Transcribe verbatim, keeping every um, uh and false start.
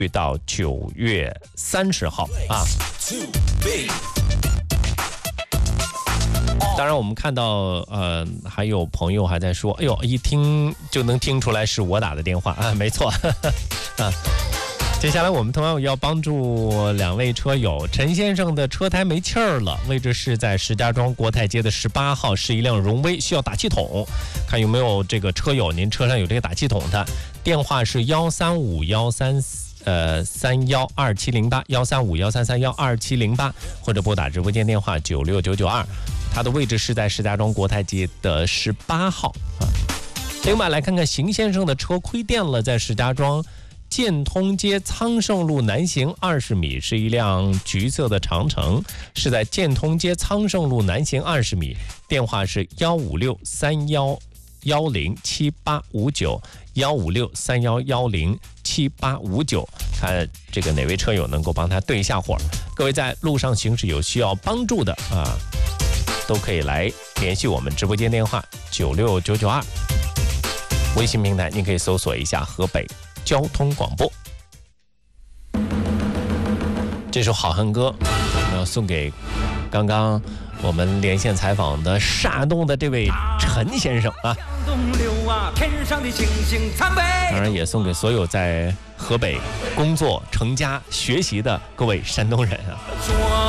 到九月三十号啊。当然，我们看到呃，还有朋友还在说，哎呦，一听就能听出来是我打的电话啊，没错啊。接下来我们同样要帮助两位车友，陈先生的车胎没气儿了，位置是在石家庄国泰街的十八号，是一辆荣威，需要打气筒，看有没有这个车友，您车上有这个打气筒的，电话是幺三五幺三呃三幺二七零八幺三五幺三三幺二七零八，或者拨打直播间电话九六九九二，它的位置是在石家庄国泰街的十八号啊。另外来看看邢先生的车亏电了，在石家庄建通街昌盛路南行二十米，是一辆橘色的长城，是在建通街昌盛路南行二十米，电话是幺五六三幺幺零七八五九幺五六三幺幺零七八五九，看这个哪位车友能够帮他对一下火。各位在路上行驶有需要帮助的啊，都可以来联系我们直播间电话九六九九二，微信平台您可以搜索一下河北交通广播。这首好汉歌我们要送给刚刚我们连线采访的山东的这位陈先生啊，当然也送给所有在河北工作成家学习的各位山东人啊。